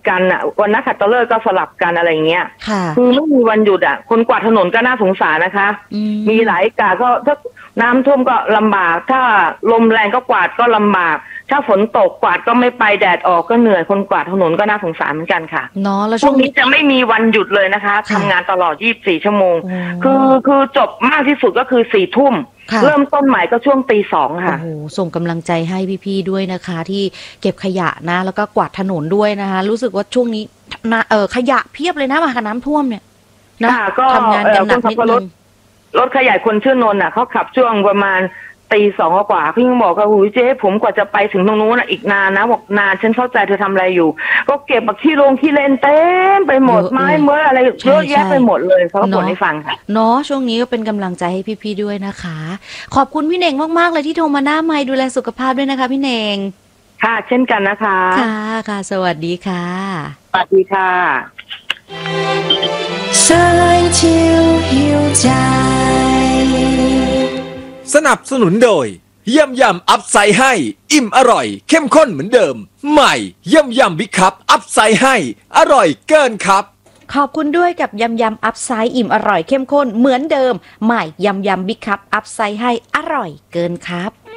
กันอ่ะวันนักขัตฤกษ์ก็สลับกันอะไรเงี้ยคือไม่มีวันหยุดอ่ะคนกวาดถนนก็น่าสงสารนะคะมีหลายกะก็ถ้าน้ำท่วมก็ลำบากถ้าลมแรงก็กวาดก็ลำบากถ้าฝนตกกวาดก็ไม่ไปแดดออกก็เหนื่อยคนกวาดถนนก็น่าสงสารเหมือนกันค่ะเนาะแล้วช่วงนี้จะไม่มีวันหยุดเลยนะคะทำงานตลอด24ชั่วโมงคือจบมากที่สุดก็คือ4 ทุ่มเริ่มต้นใหม่ก็ช่วงตี 2ค่ะโอ้โหส่งกำลังใจให้พี่ๆด้วยนะคะที่เก็บขยะนะแล้วก็กวาดถนนด้วยนะคะรู้สึกว่าช่วงนี้ขยะเพียบเลยนะมากับน้ำท่วมเนี่ยนะทำงานกันหนักนิดนึงรถขยายคนชื่อนนท์เขาขับช่วงประมาณตี 2กว่าพี่ยังบอกว่าหูเจ๊ผมกว่าจะไปถึงตรงนู้นอีกนานนะบอกนานฉันเข้าใจเธอทำอะไรอยู่ก็เก็บขี้เล่นเต็มไปหมดไม้เมื่ออะไรเยอะแยะไปหมดเลยเขาบ่นให้ฟังค่ะเนาะช่วงนี้ก็เป็นกำลังใจให้พี่ๆด้วยนะคะขอบคุณพี่เน่งมากๆเลยที่โทรมาหน้าไมค์ดูแลสุขภาพด้วยนะคะพี่เน่งค่ะเช่นกันนะคะค่ะสวัสดีค่ะสวัสดีค่ะสนับสนุนโดยยำอัพไซด์ให้อิ่มอร่อยเข้มข้นเหมือนเดิมใหม่ยำบิ๊กคัพอัพไซด์ให้อร่อยเกินครับขอบคุณด้วยกับยำอัพไซด์อิ่มอร่อยเข้มข้นเหมือนเดิมใหม่ยำบิ๊กคัพอัพไซด์ให้อร่อยเกินครับ